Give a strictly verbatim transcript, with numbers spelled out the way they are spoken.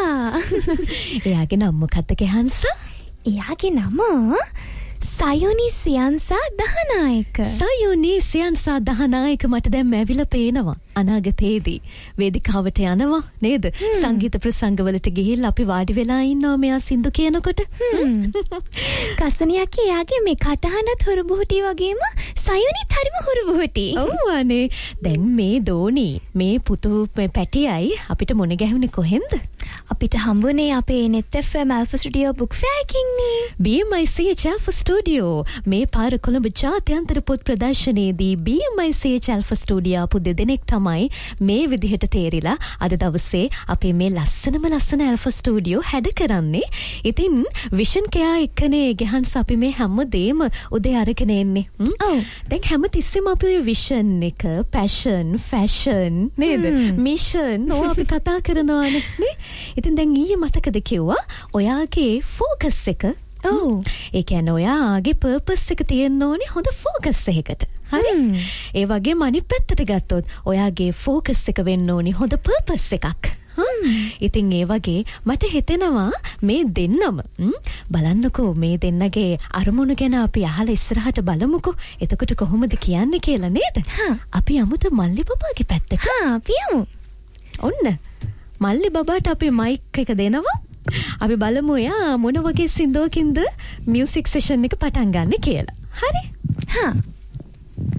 එයාගේ නම මොකක්ද කෙහන්සා? එයාගේ නම සයොනි සියන්සා දහනායක. සයොනි සියන්සා දහනායක මට දැන් ඇවිල්ලා පේනවා. අනාගතයේදී වේදිකාවට යනවා නේද? සංගීත ප්‍රසංගවලට ගිහිල්ලා අපි වාඩි වෙලා ඉන්නවා මෙයා සින්දු කියනකොට. කසුනියක්ගේ එයාගේ මේ කටහඬත් හුරුබුහුටි වගේම සයොනිත් හරිම හුරුබුහුටි. ඔව් අනේ. දැන් මේ දෝනි මේ පුතු පැටියයි අපිට මොන ගැහුනේ කොහෙන්ද? අපිට හම්බුනේ අපේ net F M Alpha Studio book fair එකකින්නේ. B M I C H Alpha Studio මේ පාර කොළඹ ජාත්‍යන්තර පොත් ප්‍රදර්ශනයේදී B M I C H Alpha Studio පුද දෙනෙක් තමයි මේ විදිහට තේරිලා අද දවසේ අපේ මේ ලස්සනම ලස්සන Alpha Studio හැඩ කරන්නේ. ඉතින් විෂන් කයා එක්කනේ ගැහන්ස අපි මේ හැමදේම උදේ අරගෙන එන්නේ. දැන් හැම තිස්සෙම අපි ඔය විෂන් එක, පැෂන්, ෆැෂන් නේද? මිෂන් ඕවා අපි කතා කරනවානේ නේ? ඉතින් දැන් ඊයේ මතකද කිව්වා ඔයාගේ ෆෝකස් එක. ඔව්. ඒ කියන්නේ ඔයාගේ පර්පස් එක තියෙන්න ඕනේ හොඳ ෆෝකස් එකකට. හරි. ඒ වගේම අනිත් පැත්තට ගත්තොත් ඔයාගේ ෆෝකස් එක වෙන්න ඕනේ හොඳ පර්පස් එකක්. ඉතින් ඒ වගේ මට හිතෙනවා මේ දෙන්නම බලන්නකෝ මේ දෙන්නගේ අරමුණු ගැන අපි අහලා ඉස්සරහට බලමුකෝ. එතකොට කොහොමද කියන්නේ කියලා නේද? අපි යමුද මල්ලි බබාගේ පැත්තට? හා අපි යමු. ඔන්න මල්ලි බබාට අපි මයික් එක දෙනවා. අපි බලමු එයා මොන වගේ සින්දුවකින්ද මියුසික් සෙෂන් එක පටන් ගන්න කියලා. හරි? හා